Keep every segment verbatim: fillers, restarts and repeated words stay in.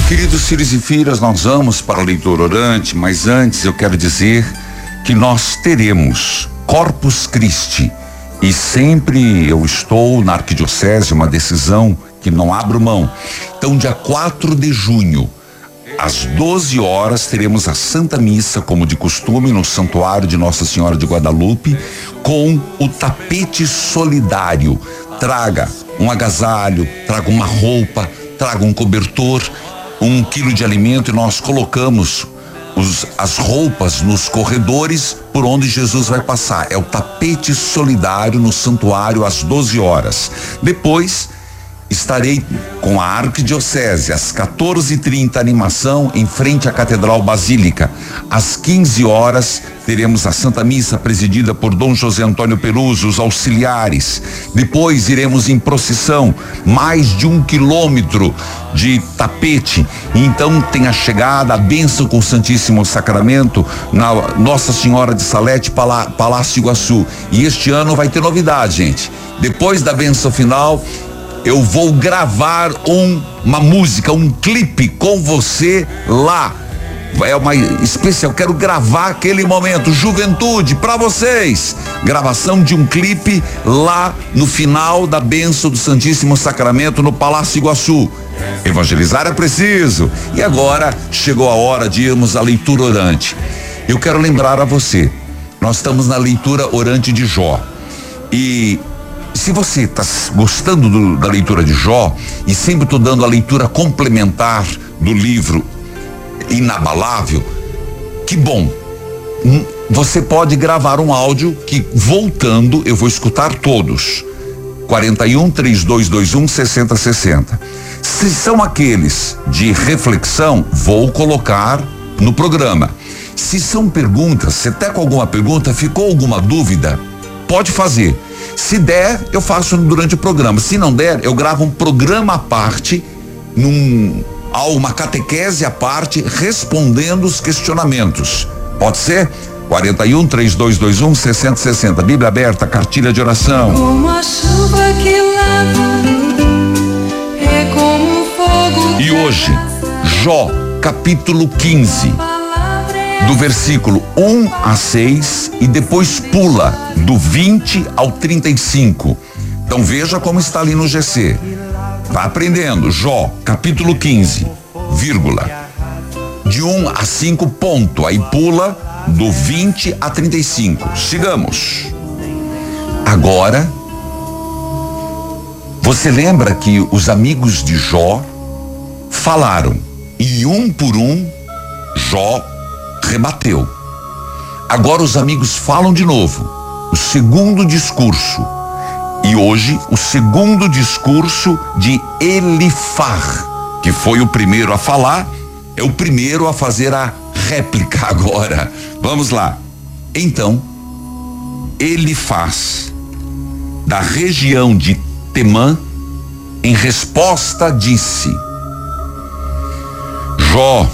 Queridos filhos e filhas, nós vamos para a leitura orante, mas antes eu quero dizer que nós teremos Corpus Christi e sempre eu estou na Arquidiocese, uma decisão que não abro mão. Então, dia quatro de junho, às doze horas, teremos a Santa Missa, como de costume, no Santuário de Nossa Senhora de Guadalupe, com o tapete solidário. Traga um agasalho, traga uma roupa, traga um cobertor, um quilo de alimento, e nós colocamos os, as roupas nos corredores por onde Jesus vai passar. É o tapete solidário no santuário às doze horas. Depois estarei com a Arquidiocese às quatorze e trinta, animação em frente à Catedral Basílica. Às quinze horas teremos a Santa Missa presidida por Dom José Antônio Peluso, os auxiliares. Depois iremos em procissão, mais de um quilômetro de tapete. Então tem a chegada, a bênção com o Santíssimo Sacramento na Nossa Senhora de Salete, Palá, Palácio Iguaçu. E este ano vai ter novidade, gente. Depois da bênção final, eu vou gravar um, uma música, um clipe com você lá. É uma especial, quero gravar aquele momento, juventude, pra vocês. Gravação de um clipe lá no final da bênção do Santíssimo Sacramento no Palácio Iguaçu. Evangelizar é preciso. E agora chegou a hora de irmos à leitura orante. Eu quero lembrar a você, nós estamos na leitura orante de Jó. E se você está gostando do, da leitura de Jó, e sempre estou dando a leitura complementar do livro Inabalável, que bom. Você pode gravar um áudio que, voltando, eu vou escutar todos. quarenta e um, trinta e dois vinte e um, sessenta sessenta. Se são aqueles de reflexão, vou colocar no programa. Se são perguntas, se até com alguma pergunta, ficou alguma dúvida, pode fazer. Se der, eu faço durante o programa. Se não der, eu gravo um programa à parte, num, uma catequese à parte, respondendo os questionamentos. Pode ser? quarenta e um, trinta e dois vinte e um, sessenta sessenta. Bíblia aberta, cartilha de oração. Como a chuva que lava, é como fogo. E hoje, Jó, capítulo quinze. Do versículo um a seis, e depois pula do vinte ao trinta e cinco. Então veja como está ali no G C. Vai aprendendo. Jó, capítulo quinze, vírgula. De um a cinco, ponto. Aí pula do vinte a trinta e cinco. Sigamos. Agora, você lembra que os amigos de Jó falaram, e um por um, Jó rebateu. Agora os amigos falam de novo, o segundo discurso. E hoje o segundo discurso de Elifar, que foi o primeiro a falar, é o primeiro a fazer a réplica agora. Vamos lá. Então, Elifaz, da região de Temã, em resposta disse: Jó,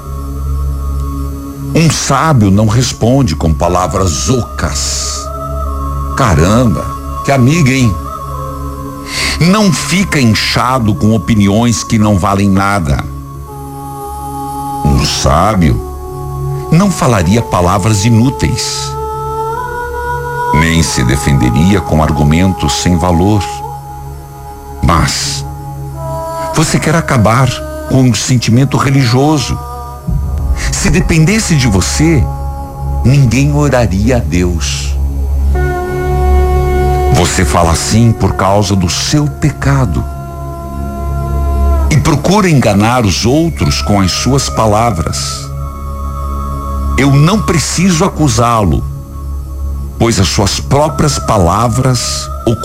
um sábio não responde com palavras ocas. Caramba, que amiga, hein? Não fica inchado com opiniões que não valem nada. Um sábio não falaria palavras inúteis, nem se defenderia com argumentos sem valor. Mas você quer acabar com o sentimento religioso. Se dependesse de você, ninguém oraria a Deus. Você fala assim por causa do seu pecado e procura enganar os outros com as suas palavras. Eu não preciso acusá-lo, pois as suas próprias palavras